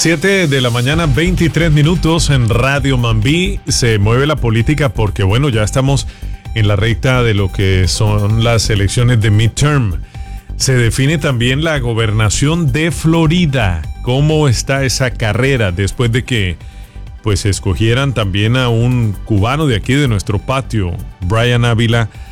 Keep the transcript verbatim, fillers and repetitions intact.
siete de la mañana, veintitrés minutos en Radio Mambí. Se mueve la política porque, bueno, ya estamos en la recta de lo que son las elecciones de midterm. Se define también la gobernación de Florida. ¿Cómo está esa carrera después de que pues escogieran también a un cubano de aquí de nuestro patio, Brian Ávila,